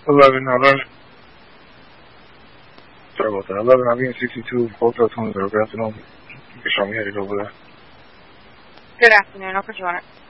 11. Sorry about that. 11, I'm being 62, Hotel 20. Good afternoon. You can show me headed over there. Good afternoon. I'll put you on it.